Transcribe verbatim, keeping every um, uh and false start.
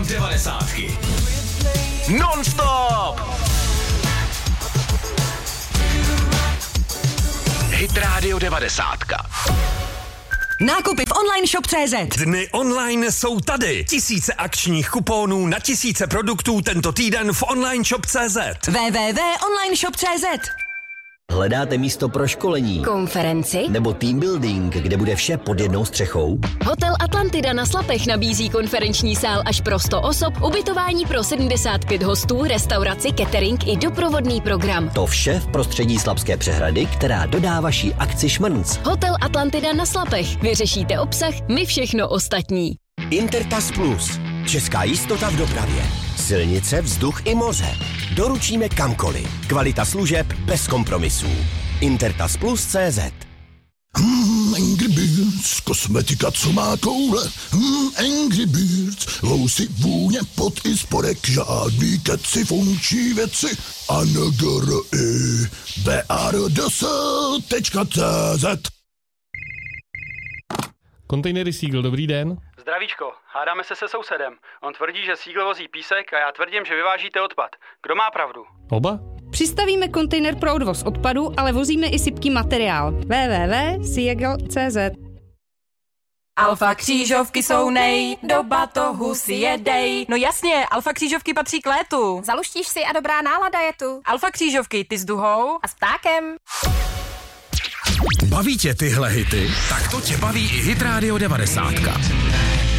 devadesátky. Non-stop! Hit Radio devadesátka. Nákupy v online shop tečka cé zet. Dny online jsou tady. Tisíce akčních kuponů na tisíce produktů tento týden v online shop tečka cé zet. w w w tečka online shop tečka cé zet. Hledáte místo pro školení, konferenci nebo team building, kde bude vše pod jednou střechou? Hotel Atlantida na Slapech nabízí konferenční sál až pro sto osob, ubytování pro sedmdesát pět hostů, restauraci, catering i doprovodný program. To vše v prostředí Slapské přehrady, která dodá vaší akci šmrnc. Hotel Atlantida na Slapech. Vyřešíte obsah, my všechno ostatní. Intertas Plus. Česká jistota v dopravě. Silnice, vzduch i moře. Doručíme kamkoliv. Kvalita služeb bez kompromisů. Intertas Plus tečka cé zet. Hmm, Angry Birds, kosmetika, co má koule. Hmm, Angry Birds, vousy, vůně, pot i spodek, žádný keci, funkční věci. A N G R I B R D S tečka cé zet. Kontejnery Seagull, dobrý den. Zdravíčko, hádáme se se sousedem. On tvrdí, že Seagull vozí písek a já tvrdím, že vyvážíte odpad. Kdo má pravdu? Oba? Přistavíme kontejner pro odvoz odpadu, ale vozíme i sypký materiál. w w w tečka seagull tečka cé zet. Alfa křížovky jsou nej, do batohu si jedej. No jasně, alfa křížovky patří k létu. Zaluštíš si a dobrá nálada je tu. Alfa křížovky, ty s duhou a s ptákem. Baví tě tyhle hity? Tak to tě baví i Hit Radio devadesátka.